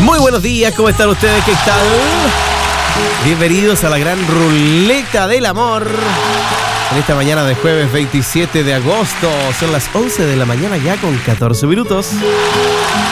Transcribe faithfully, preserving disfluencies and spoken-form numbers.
Muy buenos días, ¿cómo están ustedes? ¿Qué tal? Bienvenidos a la gran ruleta del amor. En esta mañana de jueves veintisiete de agosto, son las once de la mañana ya con catorce minutos.